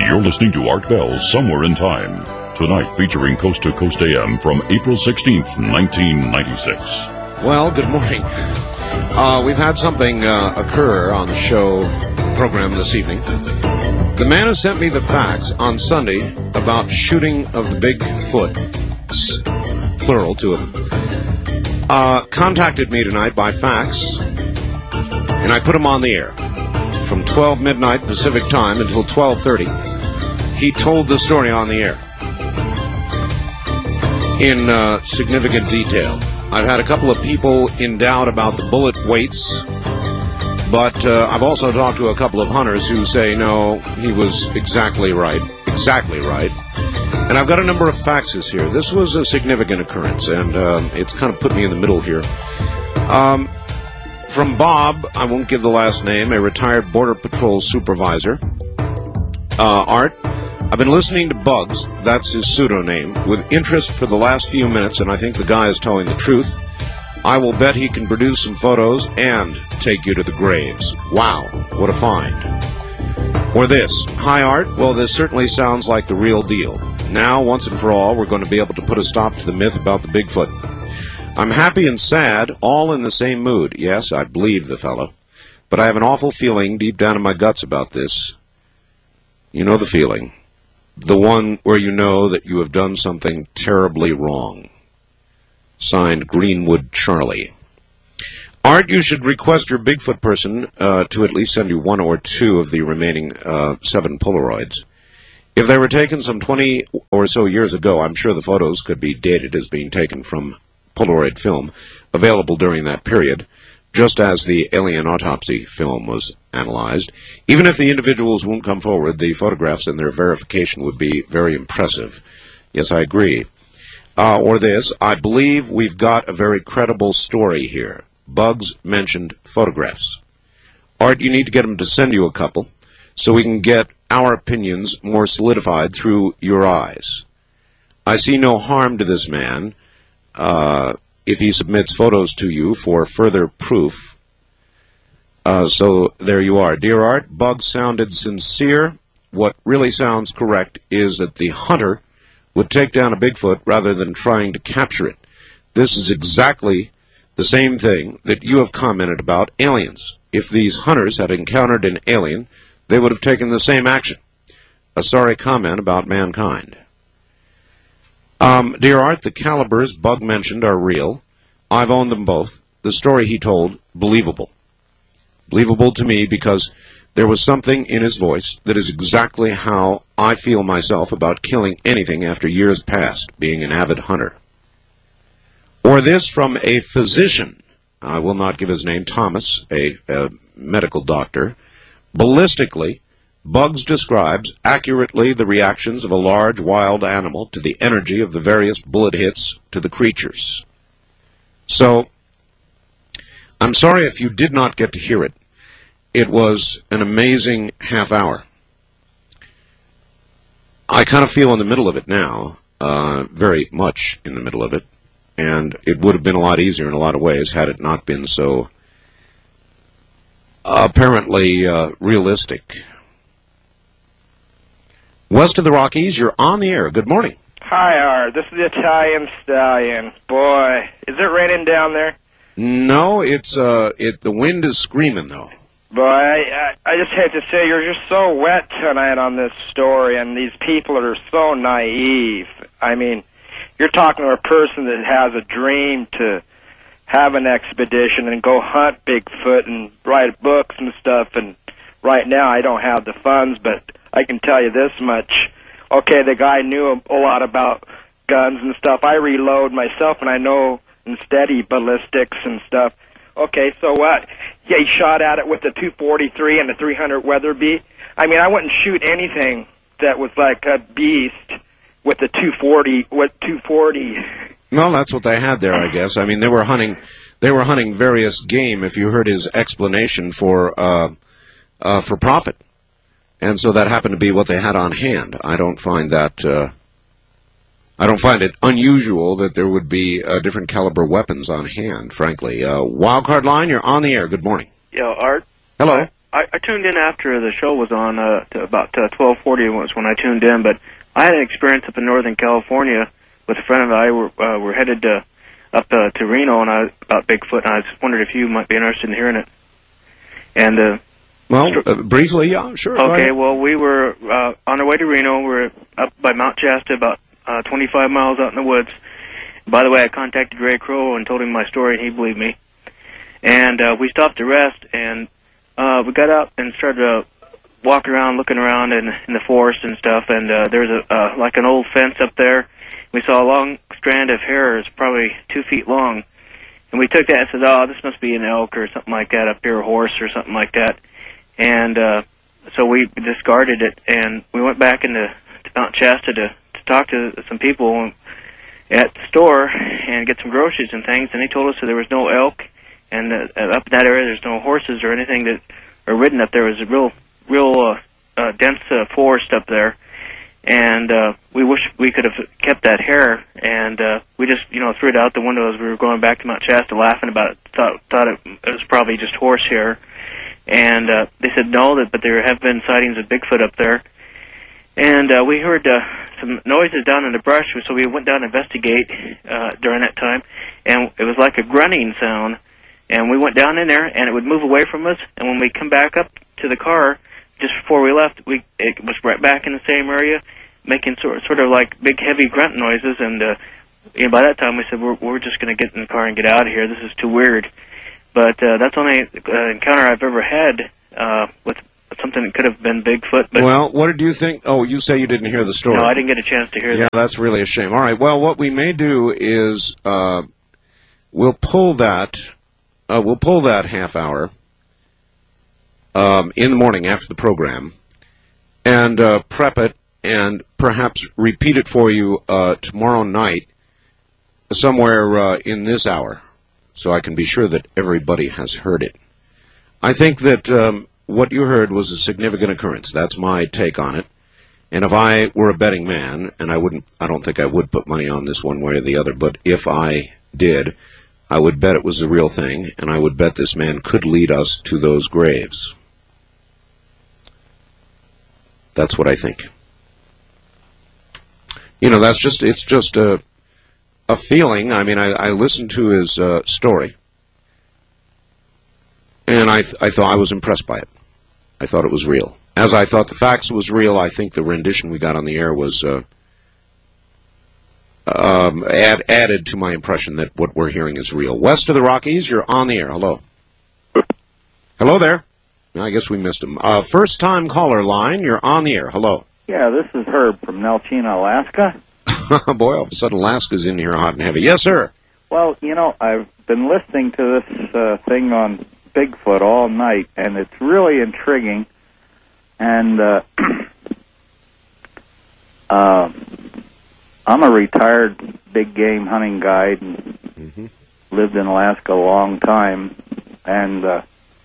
You're listening to Art Bell's Somewhere in Time. Tonight featuring Coast to Coast AM from April 16th, 1996. Well, good morning. We've had something occur on the show program this evening. The man who sent me the facts on Sunday about shooting of the Bigfoot, plural, two of them, contacted me tonight by fax, and I put him on the air. From 12 midnight Pacific time until 12:30, he told the story on the air in significant detail. I've had a couple of people in doubt about the bullet weights, but I've also talked to a couple of hunters who say, no, he was exactly right. And I've got a number of faxes here. This was a significant occurrence, and it's kind of put me in the middle here. From Bob, I won't give the last name, a retired Border Patrol supervisor. Art, I've been listening to Bugs, that's his pseudonym, with interest for the last few minutes, and I think the guy is telling the truth. I will bet he can produce some photos and take you to the graves. Wow, what a find. Or this, hi Art, well this certainly sounds like the real deal. Now, once and for all, we're going to be able to put a stop to the myth about the Bigfoot. I'm happy and sad, all in the same mood. Yes, I believe the fellow. But I have an awful feeling deep down in my guts about this. You know the feeling. The one where you know that you have done something terribly wrong. Signed, Greenwood Charlie. Art, you should request your Bigfoot person to at least send you one or two of the remaining 7 Polaroids. If they were taken some 20 or so years ago, I'm sure the photos could be dated as being taken from Polaroid film available during that period, just as the alien autopsy film was analyzed. Even if the individuals won't come forward, the photographs and their verification would be very impressive. Yes, I agree. Or this, I believe we've got a very credible story here. Bugs mentioned photographs. Art, you need to get him to send you a couple so we can get our opinions more solidified through your eyes. I see no harm to this man if he submits photos to you for further proof. So there you are. Dear Art, Bugs sounded sincere. What really sounds correct is that the hunter would take down a Bigfoot rather than trying to capture it. This is exactly the same thing that you have commented about aliens. If these hunters had encountered an alien, they would have taken the same action. A sorry comment about mankind. Dear Art, the calibers Bug mentioned are real. I've owned them both. The story he told, believable. Believable to me because there was something in his voice that is exactly how I feel myself about killing anything after years past, being an avid hunter. Or this from a physician, I will not give his name, Thomas, a medical doctor. Ballistically, Bugs describes accurately the reactions of a large wild animal to the energy of the various bullet hits to the creatures. So, I'm sorry if you did not get to hear it. It was an amazing half hour. I kind of feel in the middle of it now, very much in the middle of it, and it would have been a lot easier in a lot of ways had it not been so apparently realistic. West of the Rockies, you're on the air. Good morning. Hi, Art. This is the Italian Stallion. Boy, is it raining down there? No, the wind is screaming, though. Boy, I just have to say, you're just so wet tonight on this story, and these people are so naive. I mean, you're talking to a person that has a dream to have an expedition and go hunt Bigfoot and write books and stuff, and right now I don't have the funds, but I can tell you this much. Okay, the guy knew a lot about guns and stuff. I reload myself, and I know and steady ballistics and stuff. Okay, so what? Yeah, he shot at it with the 243 and the 300 Weatherby. I mean, I wouldn't shoot anything that was like a beast with the 240. Well, that's what they had there, I guess. I mean, they were hunting various game. If you heard his explanation for profit. And so that happened to be what they had on hand. I don't find it unusual that there would be different caliber weapons on hand, frankly. Wildcard Line, you're on the air. Good morning. Yo, Art. Hello. I tuned in after the show was on, to about 12:40 was when I tuned in, but I had an experience up in Northern California with a friend and I. We're headed up to Reno and about Bigfoot, and I just wondered if you might be interested in hearing it. And briefly, yeah, sure. Okay, well, we were on our way to Reno. We're up by Mount Shasta, about 25 miles out in the woods. By the way, I contacted Ray Crow and told him my story, and he believed me. And we stopped to rest, and we got out and started walking around, looking around in the forest and stuff. And there was like an old fence up there. We saw a long strand of hair, it's probably 2 feet long. And we took that and said, "Oh, this must be an elk or something like that up here, a horse or something like that." And so we discarded it, and we went back into Mount Shasta to talk to some people at the store and get some groceries and things. And they told us that there was no elk, and up in that area there's no horses or anything that are ridden up there. It was a real dense forest up there. And we wish we could have kept that hair, and we just, threw it out the window as we were going back to Mount Shasta, laughing about it. Thought it was probably just horse hair, and they said no, but there have been sightings of Bigfoot up there. And we heard some noises down in the brush, so we went down to investigate during that time, and it was like a grunting sound. And we went down in there, and it would move away from us, and when we come back up to the car, just before we left, it was right back in the same area, making sort of like big, heavy grunt noises. And by that time, we said, we're just going to get in the car and get out of here. This is too weird. But that's the only encounter I've ever had with something that could have been Bigfoot. But well, what did you think? Oh, you say you didn't hear the story. No, I didn't get a chance to hear that. Yeah, that's really a shame. All right, well, what we may do is we'll pull that half hour in the morning after the program, and prep it, and perhaps repeat it for you tomorrow night, somewhere in this hour, so I can be sure that everybody has heard it. I think that what you heard was a significant occurrence. That's my take on it. And if I were a betting man, and I don't think I would put money on this one way or the other, but if I did, I would bet it was the real thing, and I would bet this man could lead us to those graves. That's what I think. It's just a feeling. I mean, I listened to his story, and I thought I was impressed by it. I thought it was real. As I thought the facts was real, I think the rendition we got on the air was added to my impression that what we're hearing is real. West of the Rockies, you're on the air. Hello. Hello there. I guess we missed him. First-time caller line, you're on the air. Hello. Yeah, this is Herb from Nelchina, Alaska. Boy, all of a sudden Alaska's in here hot and heavy. Yes, sir. Well, I've been listening to this thing on Bigfoot all night, and it's really intriguing. And I'm a retired big game hunting guide and lived in Alaska a long time, and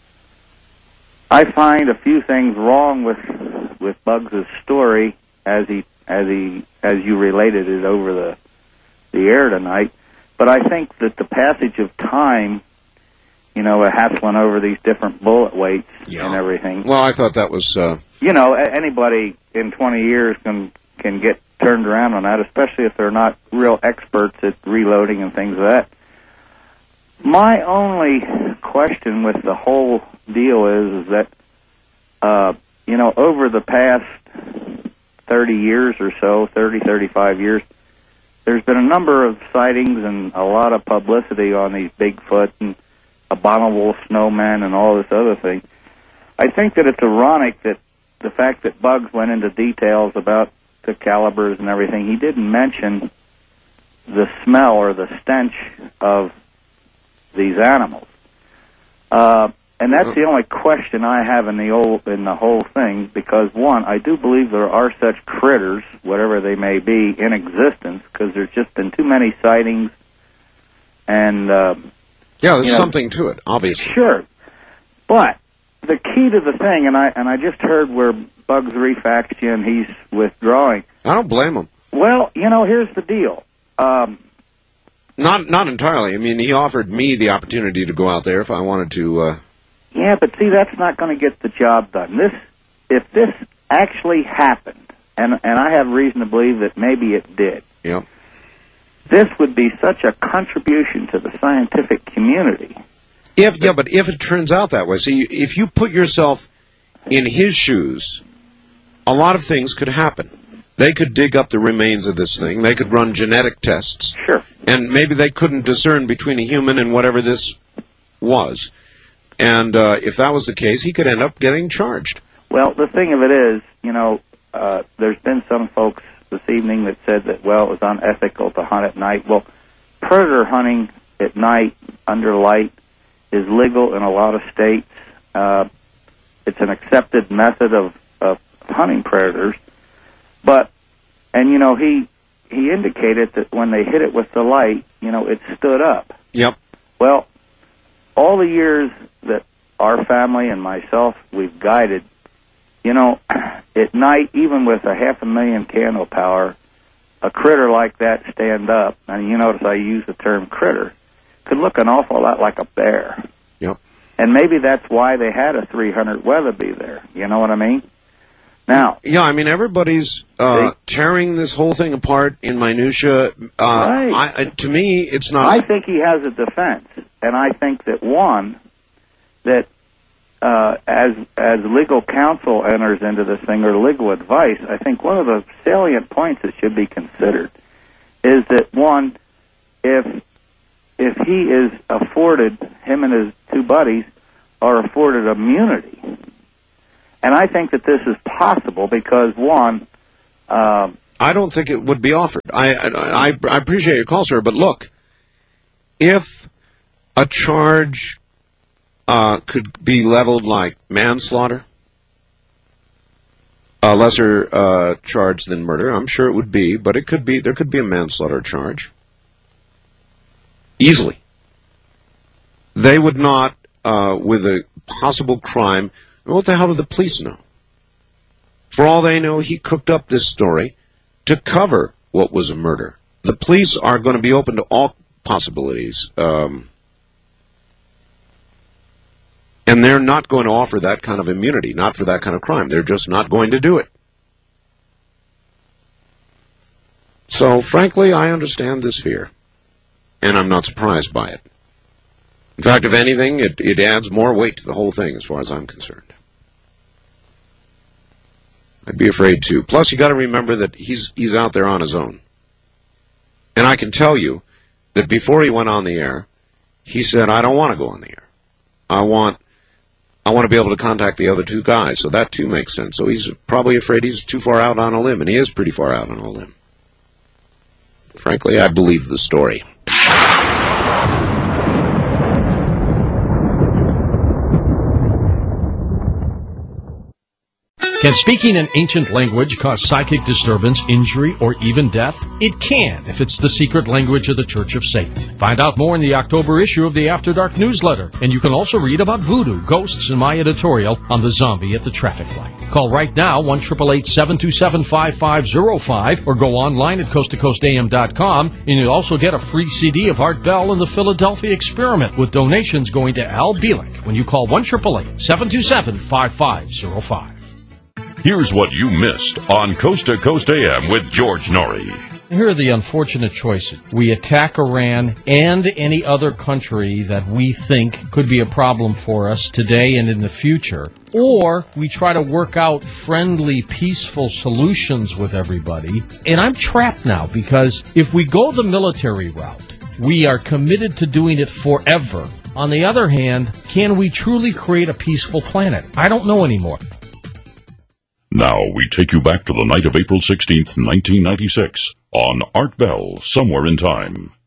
I find a few things wrong with Bugs' story as you related it over the air tonight. But I think that the passage of time, hassling over these different bullet weights and everything. Well, I thought that was anybody in 20 years can get turned around on that, especially if they're not real experts at reloading and things like that. My only question with the whole deal is that, over the past 30 years or so, 35 years, there's been a number of sightings and a lot of publicity on these Bigfoot and abominable snowmen and all this other thing. I think that it's ironic that the fact that Bugs went into details about the calibers and everything, he didn't mention the smell or the stench of these animals. And that's the only question I have in the whole thing, because one, I do believe there are such critters, whatever they may be, in existence, because there's just been too many sightings, and there's something to it, obviously. Sure, but the key to the thing, and I just heard where Bugs refaxed you and he's withdrawing. I don't blame him. Well, here's the deal. Not entirely. I mean, he offered me the opportunity to go out there if I wanted to. Yeah, but see, that's not going to get the job done. If this actually happened, and I have reason to believe that maybe it did, Yeah. this would be such a contribution to the scientific community. But if it turns out that way, see, if you put yourself in his shoes, a lot of things could happen. They could dig up the remains of this thing. They could run genetic tests. Sure. And maybe they couldn't discern between a human and whatever this was. And if that was the case, he could end up getting charged. Well, the thing of it is, there's been some folks this evening that said that, well, it was unethical to hunt at night. Well, predator hunting at night under light is legal in a lot of states. It's an accepted method of hunting predators. But, he indicated that when they hit it with the light, it stood up. Yep. Well, all the years that our family and myself, we've guided, at night, even with a 500,000 candle power, a critter like that stand up, and you notice I use the term critter, could look an awful lot like a bear. Yep. And maybe that's why they had a 300 Weatherby there. You know what I mean? Now, yeah, I mean, everybody's tearing this whole thing apart in minutia. Right. To me, it's not. I think he has a defense, and I think that that as legal counsel enters into this thing, or legal advice, I think one of the salient points that should be considered is that, if he is afforded, him and his two buddies are afforded immunity. And I think that this is possible because, I don't think it would be offered. I appreciate your call, sir, but look, if a charge could be leveled like manslaughter, a lesser charge than murder, I'm sure it would be, but there could be a manslaughter charge. Easily. They would not, with a possible crime. What the hell do the police know? For all they know, he cooked up this story to cover what was a murder. The police are going to be open to all possibilities. And they're not going to offer that kind of immunity, not for that kind of crime. They're just not going to do it. So, frankly, I understand this fear. And I'm not surprised by it. In fact, if anything, it adds more weight to the whole thing as far as I'm concerned. I'd be afraid too. Plus, you got to remember that he's out there on his own. And I can tell you that before he went on the air, he said, I don't want to go on the air. I want to be able to contact the other two guys. So that too makes sense. So he's probably afraid he's too far out on a limb, and he is pretty far out on a limb. Frankly, I believe the story. Can speaking an ancient language cause psychic disturbance, injury, or even death? It can, if it's the secret language of the Church of Satan. Find out more in the October issue of the After Dark newsletter. And you can also read about voodoo, ghosts, and my editorial on the zombie at the traffic light. Call right now, 1-888-727-5505, or go online at coasttocoastam.com, and you'll also get a free CD of Art Bell and the Philadelphia Experiment, with donations going to Al Bielek when you call 1-888-727-5505. Here's what you missed on Coast to Coast AM with George Norrie. Here are the unfortunate choices. We attack Iran and any other country that we think could be a problem for us today and in the future. Or we try to work out friendly, peaceful solutions with everybody. And I'm trapped now because if we go the military route, we are committed to doing it forever. On the other hand, can we truly create a peaceful planet? I don't know anymore. Now we take you back to the night of April 16th, 1996, on Art Bell, Somewhere in Time.